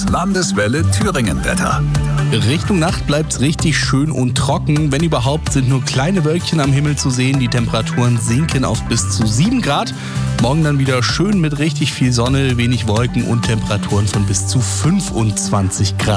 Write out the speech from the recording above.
Landeswelle Thüringen-Wetter. Richtung Nacht bleibt's richtig schön und trocken. Wenn überhaupt, sind nur kleine Wölkchen am Himmel zu sehen. Die Temperaturen sinken auf bis zu 7 Grad. Morgen dann wieder schön mit richtig viel Sonne, wenig Wolken und Temperaturen von bis zu 25 Grad.